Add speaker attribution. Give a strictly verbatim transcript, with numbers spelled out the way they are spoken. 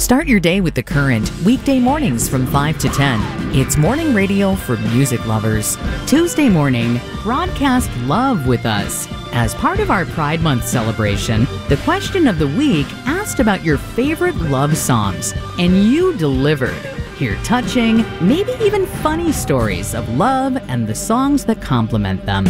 Speaker 1: Start your day with The Current, weekday mornings from five to ten. It's morning radio for music lovers. Tuesday morning, broadcast love with us. As part of our Pride Month celebration, the question of the week asked about your favorite love songs, and you delivered. Hear touching, maybe even funny stories of love and the songs that complement them.